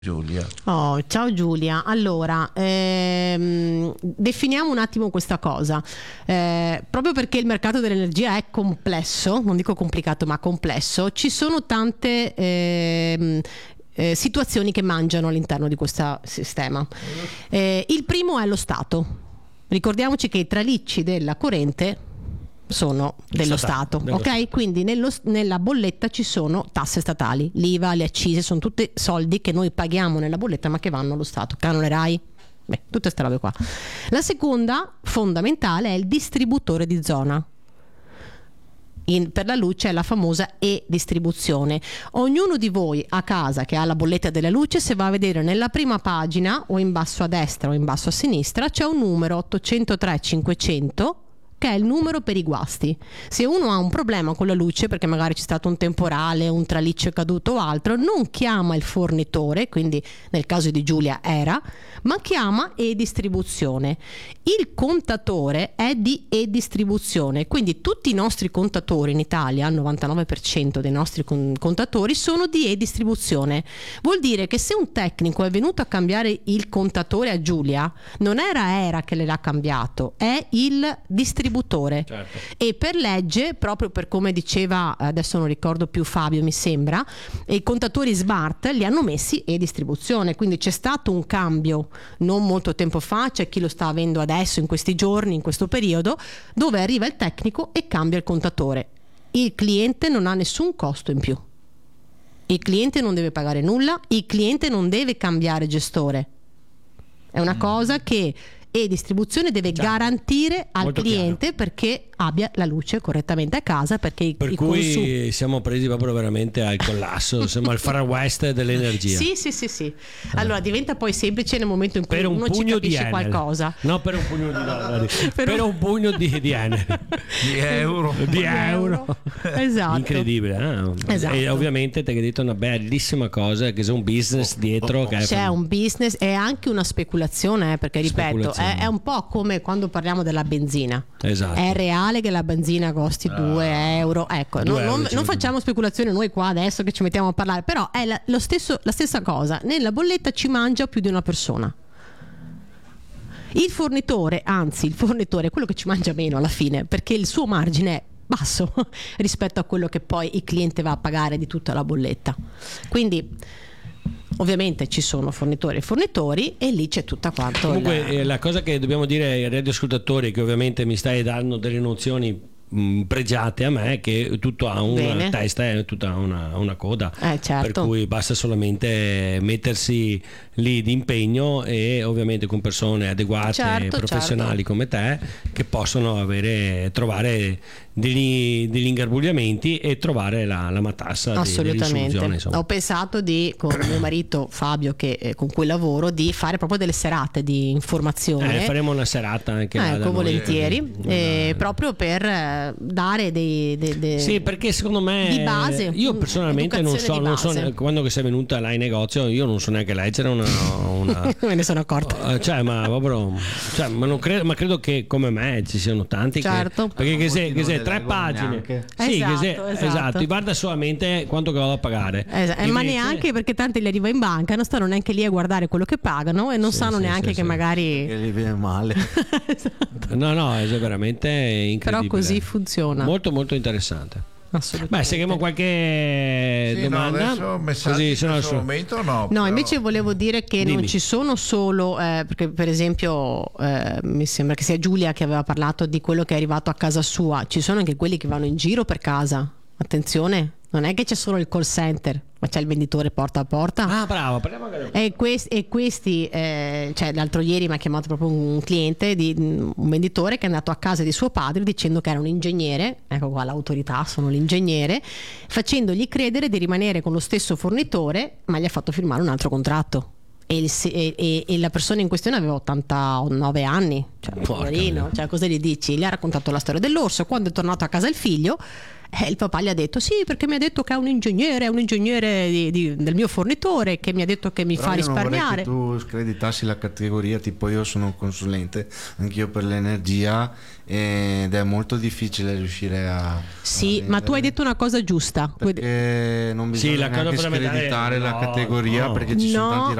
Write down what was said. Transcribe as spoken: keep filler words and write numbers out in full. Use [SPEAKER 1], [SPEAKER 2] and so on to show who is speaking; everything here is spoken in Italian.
[SPEAKER 1] Giulia.
[SPEAKER 2] Oh, ciao Giulia. Allora, ehm, definiamo un attimo questa cosa. Eh, proprio perché il mercato dell'energia è complesso, non dico complicato, ma complesso, ci sono tante ehm, eh, situazioni che mangiano all'interno di questo sistema. Eh, il primo è lo Stato. Ricordiamoci che i tralicci della corrente sono dello Stato,
[SPEAKER 3] dello
[SPEAKER 2] ok?
[SPEAKER 3] Stato.
[SPEAKER 2] Quindi nello, nella bolletta ci sono tasse statali, l'I V A, le accise, sono tutti soldi che noi paghiamo nella bolletta ma che vanno allo Stato. Canone RAI, beh, tutte queste robe qua. La seconda fondamentale è il distributore di zona. In, per la luce è la famosa e-distribuzione. Ognuno di voi a casa che ha la bolletta della luce, se va a vedere nella prima pagina o in basso a destra o in basso a sinistra c'è un numero ottocentotre cinquecento che è il numero per i guasti. Se uno ha un problema con la luce, perché magari c'è stato un temporale, un traliccio è caduto o altro, non chiama il fornitore, quindi nel caso di Giulia era, ma chiama e-distribuzione. Il contatore è di e-distribuzione, quindi tutti i nostri contatori in Italia, il novantanove per cento dei nostri con- contatori sono di e-distribuzione. Vuol dire che se un tecnico è venuto a cambiare il contatore a Giulia, non era Era che le l'ha cambiato, è il distributore.
[SPEAKER 3] Certo.
[SPEAKER 2] E per legge, proprio per come diceva, adesso non ricordo più Fabio mi sembra, i contatori smart li hanno messi e distribuzione, quindi c'è stato un cambio non molto tempo fa, c'è chi lo sta avendo adesso in questi giorni, in questo periodo, dove arriva il tecnico e cambia il contatore. Il cliente non ha nessun costo in più, il cliente non deve pagare nulla, il cliente non deve cambiare gestore, è una cosa che e distribuzione deve
[SPEAKER 3] Già.
[SPEAKER 2] garantire al
[SPEAKER 3] Molto
[SPEAKER 2] cliente
[SPEAKER 3] chiaro.
[SPEAKER 2] perché abbia la luce correttamente a casa, perché i,
[SPEAKER 3] Per
[SPEAKER 2] i
[SPEAKER 3] cui
[SPEAKER 2] consumi...
[SPEAKER 3] siamo presi proprio veramente al collasso, siamo al Far West dell'energia.
[SPEAKER 2] Sì, sì, sì, sì. Allora diventa poi semplice nel momento in cui
[SPEAKER 3] Per un
[SPEAKER 2] uno ci
[SPEAKER 3] pugno di
[SPEAKER 2] capisce
[SPEAKER 3] Enel.
[SPEAKER 2] qualcosa.
[SPEAKER 3] No, per un pugno di dollari.
[SPEAKER 2] Per
[SPEAKER 3] per,
[SPEAKER 2] un-
[SPEAKER 3] un pugno di, di Enel.
[SPEAKER 1] Di euro.
[SPEAKER 3] Di euro.
[SPEAKER 2] Esatto.
[SPEAKER 3] Incredibile, eh?
[SPEAKER 2] Esatto.
[SPEAKER 3] E ovviamente te che hai detto una bellissima cosa, che c'è un business dietro che è
[SPEAKER 2] C'è un business e anche una speculazione, eh, perché ripeto,
[SPEAKER 3] Speculazione.
[SPEAKER 2] è, è un po' come quando parliamo della benzina.
[SPEAKER 3] Esatto.
[SPEAKER 2] È reale che la benzina costi due euro. Ecco,
[SPEAKER 3] due
[SPEAKER 2] non,
[SPEAKER 3] euro
[SPEAKER 2] non-
[SPEAKER 3] ci
[SPEAKER 2] non
[SPEAKER 3] metto.
[SPEAKER 2] facciamo speculazione noi qua adesso che ci mettiamo a parlare, però è la, lo stesso, la stessa cosa. Nella bolletta ci mangia più di una persona. Il fornitore, anzi, il fornitore è quello che ci mangia meno alla fine, perché il suo margine è basso rispetto a quello che poi il cliente va a pagare di tutta la bolletta. Quindi ovviamente ci sono fornitori e fornitori e lì c'è tutta quanto
[SPEAKER 3] Comunque
[SPEAKER 2] la...
[SPEAKER 3] eh, la cosa che dobbiamo dire ai radioascoltatori, che ovviamente mi stai dando delle nozioni mh, pregiate a me, che tutto ha una
[SPEAKER 2] Bene.
[SPEAKER 3] testa e tutto ha una, una coda,
[SPEAKER 2] Eh, certo.
[SPEAKER 3] per cui basta solamente mettersi lì di impegno e ovviamente con persone adeguate,
[SPEAKER 2] Certo,
[SPEAKER 3] professionali
[SPEAKER 2] certo.
[SPEAKER 3] come te, che possono avere, trovare degli, degli ingarbugliamenti e trovare la, la matassa di,
[SPEAKER 2] Assolutamente.
[SPEAKER 3] dell'insurzione, insomma.
[SPEAKER 2] Ho pensato di, con mio marito Fabio che, eh, con cui lavoro, di fare proprio delle serate di informazione.
[SPEAKER 3] Eh, faremo una serata anche là da
[SPEAKER 2] Ecco,
[SPEAKER 3] noi.
[SPEAKER 2] volentieri, eh, proprio per eh, dare dei, dei- dei-
[SPEAKER 3] Sì, perché secondo me
[SPEAKER 2] di base,
[SPEAKER 3] io personalmente non so,
[SPEAKER 2] educazione di
[SPEAKER 3] non so
[SPEAKER 2] base.
[SPEAKER 3] ne- quando che sei venuta là in negozio, io non so neanche leggere una, una
[SPEAKER 2] me ne sono accorta.
[SPEAKER 3] eh, cioè, ma proprio, cioè, ma, non credo, ma credo che come me ci siano tanti
[SPEAKER 2] Certo.
[SPEAKER 3] che, perché che
[SPEAKER 1] Molti
[SPEAKER 3] se,
[SPEAKER 1] non
[SPEAKER 3] che se
[SPEAKER 1] le
[SPEAKER 3] tre
[SPEAKER 1] leggono
[SPEAKER 3] pagine
[SPEAKER 1] neanche.
[SPEAKER 3] sì,
[SPEAKER 2] Esatto,
[SPEAKER 3] che se,
[SPEAKER 2] esatto.
[SPEAKER 3] esatto, guarda solamente quanto che vado a pagare.
[SPEAKER 2] Esatto, eh, ma
[SPEAKER 3] Invece-
[SPEAKER 2] neanche perché tanti gli arriva in banca, non stanno neanche lì a guardare quello che pagano e non
[SPEAKER 3] Sì,
[SPEAKER 2] sanno
[SPEAKER 3] sì,
[SPEAKER 2] neanche
[SPEAKER 3] sì,
[SPEAKER 2] che
[SPEAKER 3] sì.
[SPEAKER 2] magari
[SPEAKER 1] Che gli viene male.
[SPEAKER 2] Esatto.
[SPEAKER 3] no no è veramente incredibile,
[SPEAKER 2] Però così funziona.
[SPEAKER 3] molto molto interessante.
[SPEAKER 2] Assolutamente.
[SPEAKER 3] Beh, seguiamo qualche
[SPEAKER 1] Sì, no,
[SPEAKER 3] domanda
[SPEAKER 1] adesso messaggi
[SPEAKER 3] così
[SPEAKER 1] in
[SPEAKER 3] se no-
[SPEAKER 1] questo momento no.
[SPEAKER 2] No,
[SPEAKER 1] però-
[SPEAKER 2] invece volevo dire che
[SPEAKER 3] Dimmi.
[SPEAKER 2] non ci sono solo, eh, perché per esempio eh, mi sembra che sia Giulia che aveva parlato di quello che è arrivato a casa sua, ci sono anche quelli che vanno in giro per casa. Attenzione, non è che c'è solo il call center, ma c'è il venditore porta a porta.
[SPEAKER 3] Ah, bravo, parliamo magari.
[SPEAKER 2] E questi, e questi eh, cioè l'altro ieri mi ha chiamato proprio un cliente, di, un venditore che è andato a casa di suo padre dicendo che era un ingegnere, ecco qua l'autorità, sono l'ingegnere, facendogli credere di rimanere con lo stesso fornitore, ma gli ha fatto firmare un altro contratto. e, il se- e- e- e la persona in questione aveva ottantanove anni, cioè, poverino, cioè, cosa gli dici? Gli ha raccontato la storia dell'orso. Quando è tornato a casa il figlio, eh, il papà gli ha detto sì, perché mi ha detto che è un ingegnere, è un ingegnere di- di- del mio fornitore, che mi ha detto che mi
[SPEAKER 1] Però
[SPEAKER 2] fa
[SPEAKER 1] io non vorrei
[SPEAKER 2] risparmiare.
[SPEAKER 1] che tu screditassi la categoria, tipo io sono un consulente anch'io per l'energia ed è molto difficile riuscire a
[SPEAKER 2] Sì,
[SPEAKER 1] a
[SPEAKER 2] ma tu hai
[SPEAKER 1] vendere,
[SPEAKER 2] detto una cosa giusta.
[SPEAKER 1] perché non
[SPEAKER 3] Sì,
[SPEAKER 1] bisogna
[SPEAKER 3] la cosa
[SPEAKER 1] neanche
[SPEAKER 3] fondamentale-
[SPEAKER 1] screditare la
[SPEAKER 3] no,
[SPEAKER 1] categoria,
[SPEAKER 3] no.
[SPEAKER 1] perché ci sono
[SPEAKER 2] No,
[SPEAKER 1] tanti